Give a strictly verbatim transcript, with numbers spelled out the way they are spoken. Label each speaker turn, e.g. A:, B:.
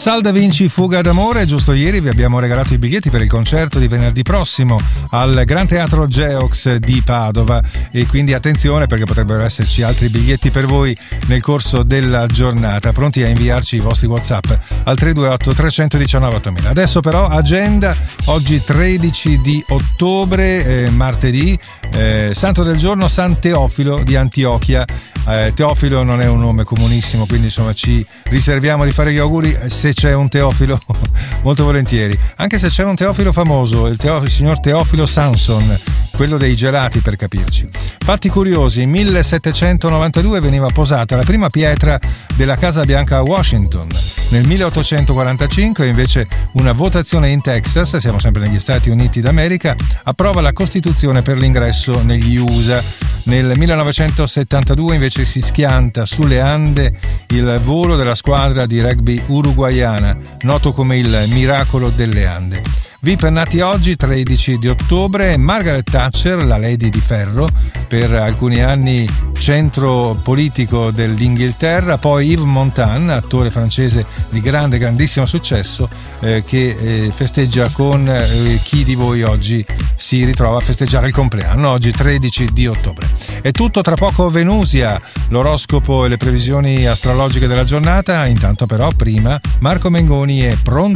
A: Salda Vinci, Fuga d'amore. Giusto ieri vi abbiamo regalato i biglietti per il concerto di venerdì prossimo al Gran Teatro Geox di Padova, e quindi attenzione perché potrebbero esserci altri biglietti per voi nel corso della giornata. Pronti a inviarci i vostri WhatsApp al tre due otto tre uno nove ottomila. Adesso però agenda. Oggi tredici di ottobre, eh, martedì, eh, santo del giorno San Teofilo di Antiochia. Eh, Teofilo non è un nome comunissimo, quindi insomma ci riserviamo di fare gli auguri se c'è un Teofilo molto volentieri, anche se c'è un Teofilo famoso, il, Teofilo, il signor Teofilo Samson, quello dei gelati per capirci. Fatti curiosi: millesettecentonovantadue veniva posata la prima pietra della Casa Bianca a Washington. Nel milleottocentoquarantacinque invece una votazione in Texas, siamo sempre negli Stati Uniti d'America, approva la Costituzione per l'ingresso negli U S A. Nel millenovecentosettantadue invece si schianta sulle Ande il volo della squadra di rugby uruguaiana, noto come il Miracolo delle Ande. V I P nati oggi, tredici di ottobre: Margaret Thatcher, la Lady di Ferro, per alcuni anni centro politico dell'Inghilterra, poi Yves Montand, attore francese di grande, grandissimo successo, eh, che eh, festeggia con eh, chi di voi oggi si ritrova a festeggiare il compleanno, oggi tredici di ottobre. È tutto, tra poco Venusia, l'oroscopo e le previsioni astrologiche della giornata. Intanto però prima Marco Mengoni è pronto